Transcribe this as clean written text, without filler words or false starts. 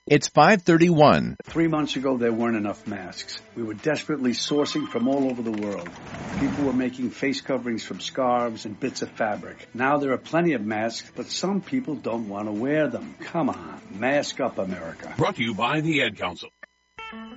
It's 5:31. 3 months ago, there weren't enough masks. We were desperately sourcing from all over the world. People were making face coverings from scarves and bits of fabric. Now there are plenty of masks, but some people don't want to wear them. Come on, mask up, America. Brought to you by the Ad Council.